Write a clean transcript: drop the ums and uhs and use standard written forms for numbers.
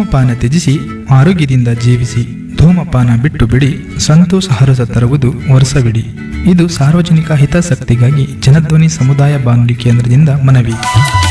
ಧೂಮಪಾನ ತ್ಯಜಿಸಿ ಆರೋಗ್ಯದಿಂದ ಜೀವಿಸಿ. ಧೂಮಪಾನ ಬಿಟ್ಟು ಬಿಡಿ, ಸಂತೋಷ ಹರಸ ತರುವುದು ವರ್ಷವಿಡಿ. ಇದು ಸಾರ್ವಜನಿಕ ಹಿತಾಸಕ್ತಿಗಾಗಿ ಜನಧ್ವನಿ ಸಮುದಾಯ ಬಾನುಲಿ ಕೇಂದ್ರದಿಂದ ಮನವಿ.